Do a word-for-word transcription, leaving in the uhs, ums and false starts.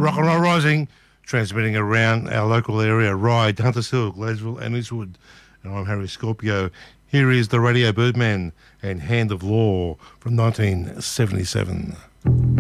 Rock and Roll Rising, transmitting around our local area, Ryde, Hunters Hill, Gladesville and Eastwood. And I'm Harry Scorpio. Here is the Radio Birdman and Hand of Law from nineteen seventy-seven.